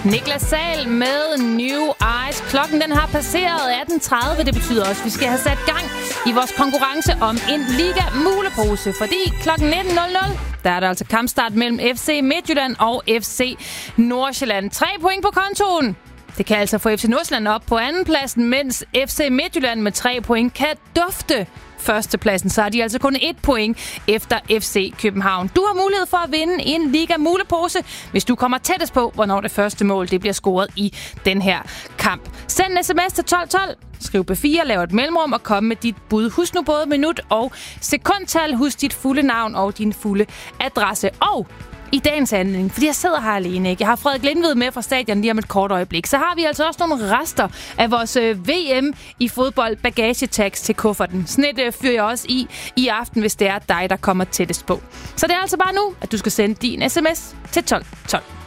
Niklas Sahl med New Eyes. Klokken den har passeret 18.30. Det betyder også, at vi skal have sat gang i vores konkurrence om en Liga-mulepose. Fordi klokken 19.00, der er der altså kampstart mellem FC Midtjylland og FC Nordsjælland. 3 point på kontoen. Det kan altså få FC Nordsjælland op på andenpladsen, mens FC Midtjylland med 3 point kan dufte førstepladsen. Så har de altså kun 1 point efter FC København. Du har mulighed for at vinde en Liga-mulepose, hvis du kommer tættest på, hvornår det første mål det bliver scoret i den her kamp. Send en sms til 1212. Skriv B4, lav et mellemrum og kom med dit bud. Husk nu både minut og sekundtal. Husk dit fulde navn og din fulde adresse. Og i dagens anledning, fordi jeg sidder her alene, ikke? Jeg har Frederik Lindved med fra stadion lige om et kort øjeblik. Så har vi altså også nogle rester af vores VM i fodbold bagagetags til kufferten. Sådan et fyrer jeg også i aften, hvis det er dig, der kommer tættest på. Så det er altså bare nu, at du skal sende din sms til 1212.